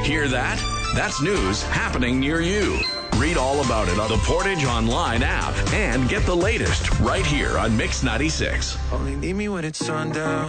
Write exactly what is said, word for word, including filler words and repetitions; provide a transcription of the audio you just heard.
Hear that? That's news happening near you. Read all about it on the Portage Online app and get the latest right here on Mix ninety-six. Only need me when it's sundown.